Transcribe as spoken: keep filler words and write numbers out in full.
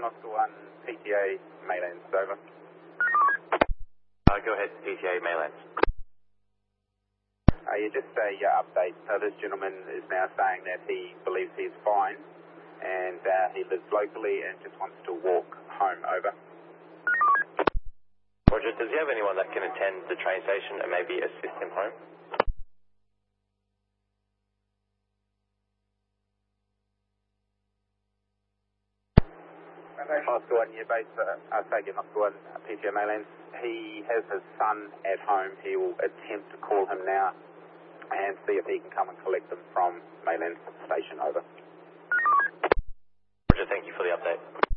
one, Oscar one, P T A, Maylands, over. Uh, go ahead, P T A, Maylands. Uh, yeah, just a uh, update. So this gentleman is now saying that he believes he's fine and uh, he lives locally and just wants to walk home, over. Roger, does he have anyone that can attend the train station and maybe assist him home? Oscar one, yeah, base, uh, uh, Stadium Oscar one, uh, P T A Maylands. He has his son at home. He will attempt to call him now and see if he can come and collect them from Maylands Station, over. Roger, thank you for the update.